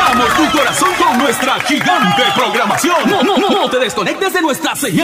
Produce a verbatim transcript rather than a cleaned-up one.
Conquistamos tu corazón con nuestra gigante programación. No, no, no, no te desconectes de nuestra señal.